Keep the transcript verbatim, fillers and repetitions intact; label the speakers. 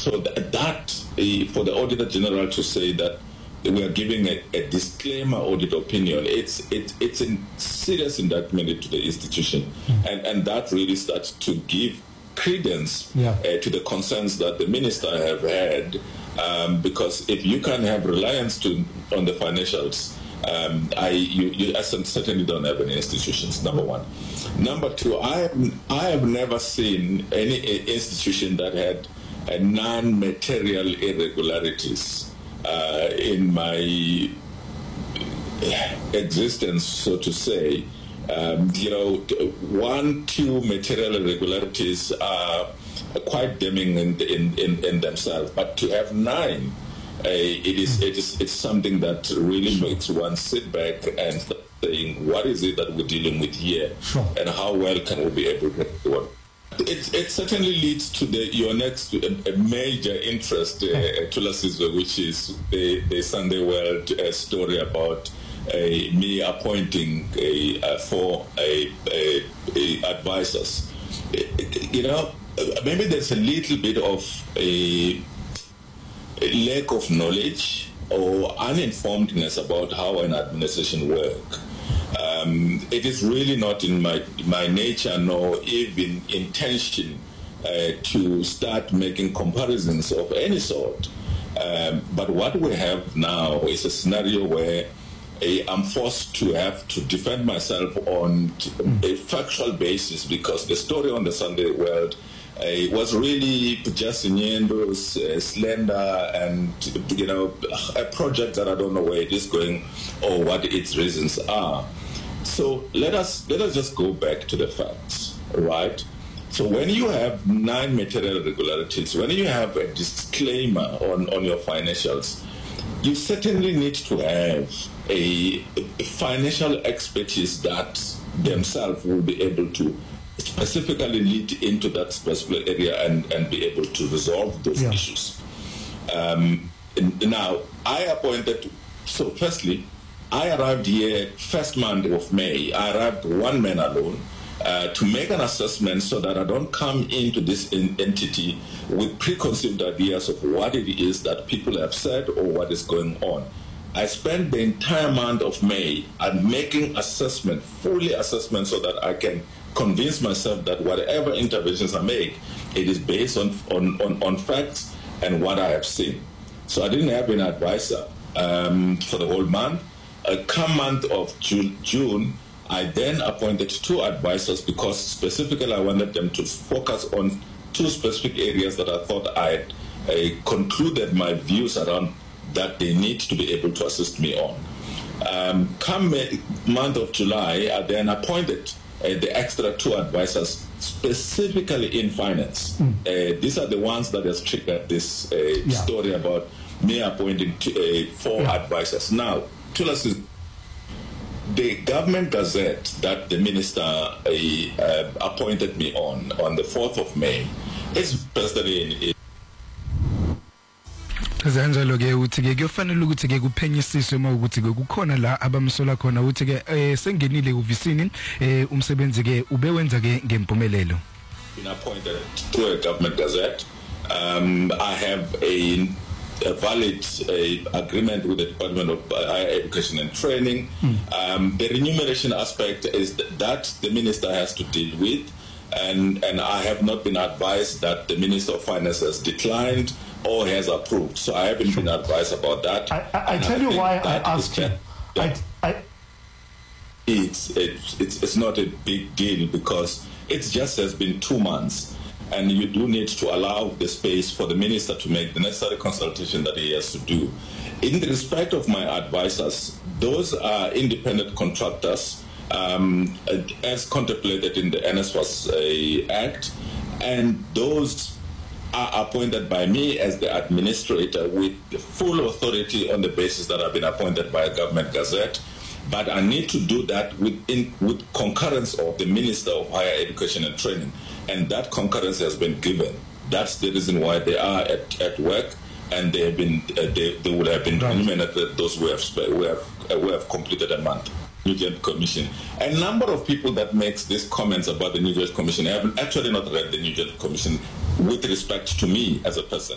Speaker 1: so that, that uh, for the Auditor General to say that we are giving a, a disclaimer audit opinion, it's it, it's a serious indictment to the institution, mm. and, and that really starts to give credence yeah. uh, to the concerns that the minister have had, um, because if you can have reliance to on the financials, um, I you, you certainly don't have any institutions. Number one. Number two, I have, I have never seen any institution that had a non-material irregularities uh, in my existence, so to say. Um, you know, one, two material irregularities are quite damning in, in, in, in themselves, but to have nine, uh, it is it is it's something that really makes one sit back and start saying, what is it that we're dealing with here,
Speaker 2: sure.
Speaker 1: and how well can we be able to do it? It, it certainly leads to the, your next a, a major interest, uh, Thulasizwe, which is the, the Sunday World uh, story about uh, me appointing a, uh, for a, a, a advisors. It, you know, maybe there's a little bit of a, a lack of knowledge or uninformedness about how an administration works. Um, it is really not in my my nature nor even intention uh, to start making comparisons of any sort. Um, but what we have now is a scenario where uh, I'm forced to have to defend myself on a factual basis, because the story on the Sunday World uh, was really just innuendos, uh, slender, and you know, a project that I don't know where it is going or what its reasons are. So let us let us just go back to the facts, right? So when you have nine material irregularities, when you have a disclaimer on, on your financials, you certainly need to have a, a financial expertise that themselves will be able to specifically lead into that specific area and, and be able to resolve those yeah. issues. Um, now, I appointed, so firstly, I arrived here first month of May. I arrived one man alone uh, to make an assessment so that I don't come into this in entity with preconceived ideas of what it is that people have said or what is going on. I spent the entire month of May at making assessment, fully assessment, so that I can convince myself that whatever interventions I make, it is based on, on, on, on facts and what I have seen. So I didn't have an advisor um, for the whole month. Uh, come month of June, June, I then appointed two advisors because specifically I wanted them to focus on two specific areas that I thought I had uh, concluded my views around that they need to be able to assist me on. Um, come May, month of July, I then appointed uh, the extra two advisors specifically in finance. Mm. Uh, these are the ones that has triggered this uh, yeah. story about me appointing two, uh, four yeah. advisors. Now, Thulasizwe, the government gazette that the minister uh, uh, appointed me on on the fourth of May is personally in it.
Speaker 2: Kanjalo ke uthi ke kufanele ukuthi ke kuphenyisiswe uma ukuthi ke kukhona la abamsola khona uthi ke sengenile uvisini umsebenzi ke ubewenza ke ngempumelelo.
Speaker 1: Been appointed through a government gazette. Um, I have a a valid uh, agreement with the Department of Higher Education and Training. Mm. Um, the remuneration aspect is th- that the minister has to deal with, and, and I have not been advised that the Minister of Finance has declined or has approved. So I haven't sure. been advised about that.
Speaker 3: I, I, I tell I you why I asked you.
Speaker 1: That,
Speaker 3: I, I,
Speaker 1: it's, it's, it's, it's not a big deal because it just has been two months. And you do need to allow the space for the minister to make the necessary consultation that he has to do. In the respect of my advisors, those are independent contractors um, as contemplated in the N S F A S uh, Act, and those are appointed by me as the administrator with full authority on the basis that I've been appointed by a government gazette. But I need to do that with, in, with concurrence of the Minister of Higher Education and Training. And that concurrence has been given. That's the reason why they are at, at work, and they have been uh, they, they would have been nominated those who have who have uh, who have completed a month. New Joint Commission. A number of people that makes these comments about the New Joint Commission have actually not read the New Joint Commission with respect to me as a person.